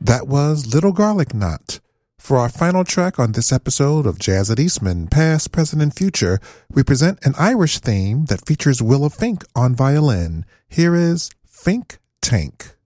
That was Little Garlic Knot. For our final track on this episode of Jazz at Eastman, Past, Present, and Future, we present an Irish theme that features Willa Fink on violin. Here is Fink Tank.